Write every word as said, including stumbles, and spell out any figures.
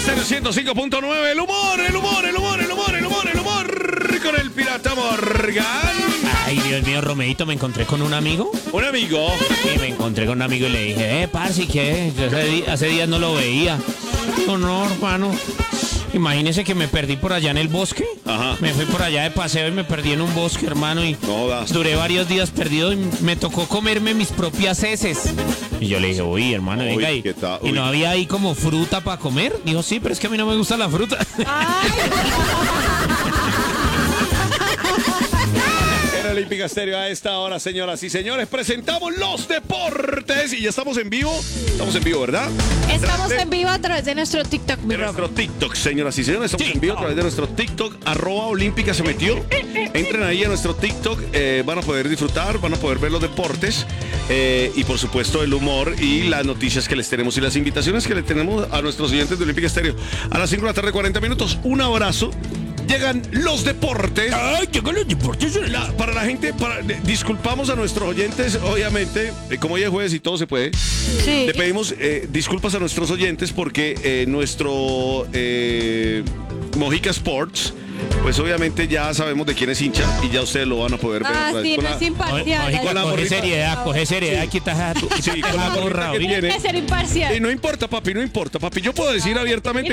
Estéreo ciento cinco punto nueve, el humor, el humor, el humor, el humor, el humor, el humor con el Pirata Morgan. Ay, Dios mío, Romeito, me encontré con un amigo. Un amigo. Y me encontré con un amigo y le dije, eh, parce, ¿qué? Yo hace, di- hace días no lo veía. No, no, hermano. Imagínese que me perdí por allá en el bosque. Ajá. Me fui por allá de paseo y me perdí en un bosque, hermano. Y No das. duré varios días perdido y me tocó comerme mis propias heces. Y yo le dije, uy, hermano, Uy, venga. Y, ¿qué tal? y Uy. no había ahí como fruta para comer. Dijo, sí, pero es que a mí no me gusta la fruta. En Olímpica Estéreo a esta hora, señoras y señores, presentamos los deportes y ya estamos en vivo. Estamos en vivo, ¿verdad? Estamos De- en vivo a través de nuestro TikTok, mi De Rob. nuestro TikTok, señoras y señores, estamos en vivo a través de nuestro TikTok, arroba Olímpica se metió. Entren ahí a nuestro TikTok, eh, van a poder disfrutar, van a poder ver los deportes eh, y por supuesto el humor y las noticias que les tenemos y las invitaciones que le tenemos a nuestros oyentes de Olímpica Estéreo. A las cinco de la tarde, cuarenta minutos, un abrazo. Llegan los deportes. Ay, llegan los deportes. La- para la gente, para, de- disculpamos a nuestros oyentes, obviamente, eh, como hoy es jueves y todo se puede. Sí. Le pedimos eh, disculpas a nuestros oyentes porque eh, nuestro eh, Mojica Sports, pues obviamente ya sabemos de quién es hincha y ya ustedes lo van a poder ver. Ah, otra vez sí, con no la- es imparcial. Ojico, Con la coge morrita. seriedad, coge seriedad. Aquí estás, Sí, con la morrita que gorra. tiene. Tiene que ser imparcial. Y no importa, papi, no importa, papi. Yo puedo decir abiertamente